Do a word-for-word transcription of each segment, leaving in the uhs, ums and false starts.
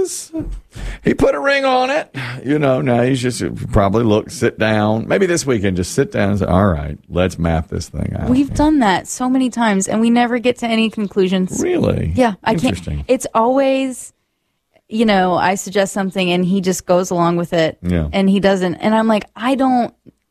was, he put a ring on it. You know, now he's just probably look, sit down. Maybe this weekend, just sit down and say, all right, let's map this thing out. We've done that so many times, and we never get to any conclusions. Really? Yeah, I can't. Interesting. It's always, you know, I suggest something, and he just goes along with it, yeah. and he doesn't. And I'm like, I don't.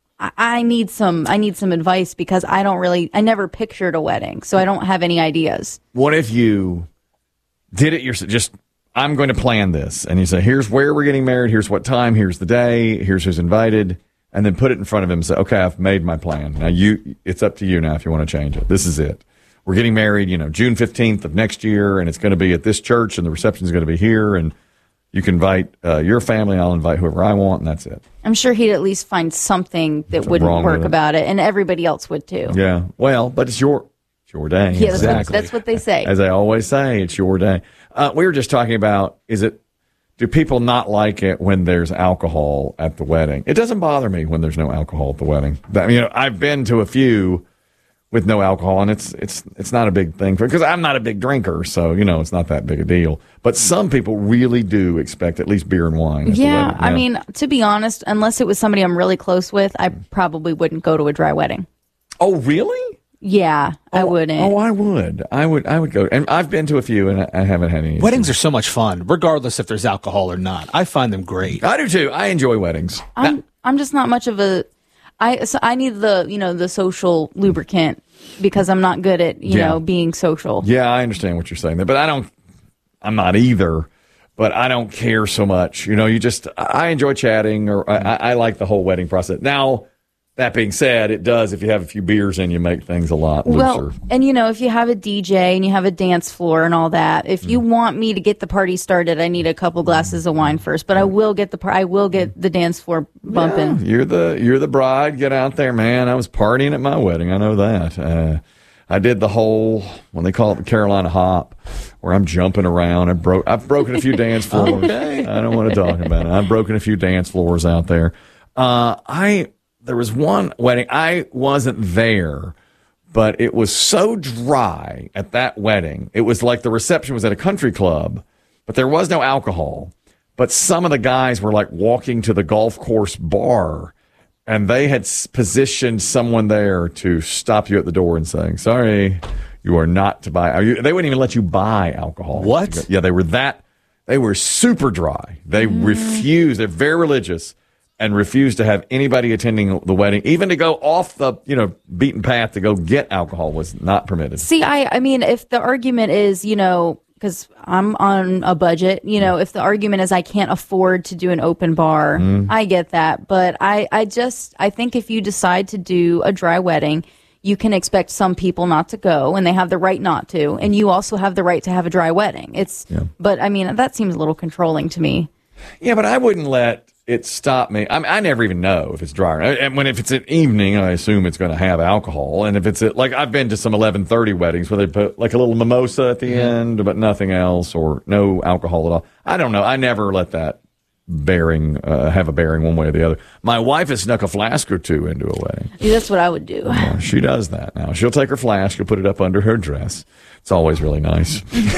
I need some I need some advice because I don't really I never pictured a wedding, so I don't have any ideas. What if you did it yourself? Just I'm going to plan this, and you say, here's where we're getting married, here's what time, here's the day, here's who's invited, and then put it in front of him and say, okay, I've made my plan. Now you it's up to you now if you want to change it. This is it. We're getting married, you know, June fifteenth of next year, and it's going to be at this church, and the reception is going to be here, and you can invite uh, your family. I'll invite whoever I want, and that's it. I'm sure he'd at least find something that What's wouldn't work it. about it, and everybody else would too. Yeah, well, but it's your it's your day. Yeah, exactly. that's, what, that's what they say. As I always say, it's your day. Uh, we were just talking about, is it, do people not like it when there's alcohol at the wedding? It doesn't bother me when there's no alcohol at the wedding. That, you know, I've been to a few with no alcohol, and it's it's it's not a big thing for because I'm not a big drinker, so you know it's not that big a deal. But some people really do expect at least beer and wine. Yeah, yeah, I mean, to be honest, unless it was somebody I'm really close with, I probably wouldn't go to a dry wedding. Oh, really? Yeah, oh, I wouldn't. Oh, I would. I would. I would go, and I've been to a few, and I, I haven't had any. Weddings are so much fun, regardless if there's alcohol or not. I find them great. I do too. I enjoy weddings. I'm now, I'm just not much of a. I so I need the you know the social lubricant. Because I'm not good at, you yeah. know, being social. Yeah, I understand what you're saying there. But I don't, I'm not either. But I don't care so much. You know, you just, I enjoy chatting or I, I like the whole wedding process. Now, that being said, it does, if you have a few beers in, you make things a lot looser. Well, and you know, if you have a D J and you have a dance floor and all that, if you mm. want me to get the party started, I need a couple glasses of wine first. But I will get the par- I will get the dance floor bumping. Yeah, you're the you're the bride. Get out there, man. I was partying at my wedding. I know that. Uh, I did the whole when they call it the Carolina Hop, where I'm jumping around. I broke. I've broken a few dance floors. Okay. I don't want to talk about it. I've broken a few dance floors out there. Uh, I. There was one wedding. I wasn't there, but it was so dry at that wedding. It was like the reception was at a country club, but there was no alcohol. But some of the guys were like walking to the golf course bar, and they had positioned someone there to stop you at the door and saying, sorry, you are not to buy. Are you, they wouldn't even let you buy alcohol. What? Yeah, they were that. They were super dry. They mm. refused. They're very religious. And refused to have anybody attending the wedding, even to go off the, you know, beaten path to go get alcohol was not permitted. See, I, I mean, if the argument is, you know, because I'm on a budget, you know, if the argument is I can't afford to do an open bar, mm. I get that. But I, I just, I think if you decide to do a dry wedding, you can expect some people not to go, and they have the right not to. And you also have the right to have a dry wedding. It's, yeah. But I mean, that seems a little controlling to me. Yeah, but I wouldn't let it stopped me. I mean, I never even know if it's dry. And when if it's an evening, I assume it's going to have alcohol. And if it's a, like I've been to some eleven thirty weddings where they put like a little mimosa at the mm-hmm. end, but nothing else, or no alcohol at all. I don't know. I never let that bearing uh, have a bearing one way or the other. My wife has snuck a flask or two into a wedding. Yeah, that's what I would do. Yeah, she does that now. She'll take her flask, she'll put it up under her dress. It's always really nice.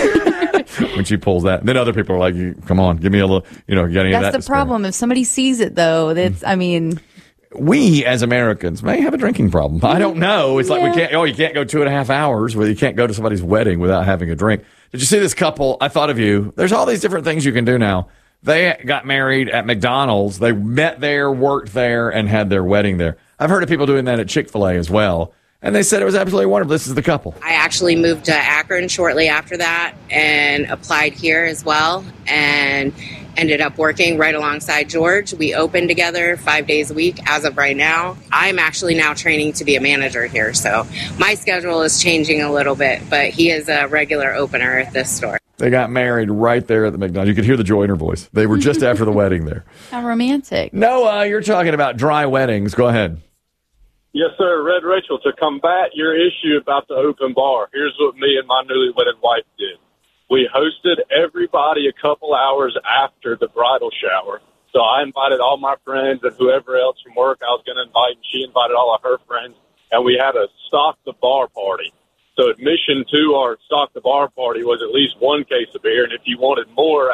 When she pulls that, and then other people are like, "Come on, give me a little," you know, getting that. That's the problem. If somebody sees it, though, that's, I mean, we as Americans may have a drinking problem. I don't know. It's yeah. like we can't. Oh, you can't go two and a half hours where you can't go to somebody's wedding without having a drink. Did you see this couple? I thought of you. There's all these different things you can do now. They got married at McDonald's. They met there, worked there, and had their wedding there. I've heard of people doing that at Chick-fil-A as well. And they said it was absolutely wonderful. This is the couple. I actually moved to Akron shortly after that and applied here as well and ended up working right alongside George. We opened together five days a week as of right now. I'm actually now training to be a manager here, so my schedule is changing a little bit, but he is a regular opener at this store. They got married right there at the McDonald's. You could hear the joy in her voice. They were just after the wedding there. How romantic. Noah, you're talking about dry weddings. Go ahead. Yes, sir. Red Rachel, to combat your issue about the open bar, here's what me and my newly wedded wife did. We hosted everybody a couple hours after the bridal shower. So I invited all my friends and whoever else from work I was going to invite, and she invited all of her friends, and we had a stock the bar party. So admission to our stock the bar party was at least one case of beer, and if you wanted more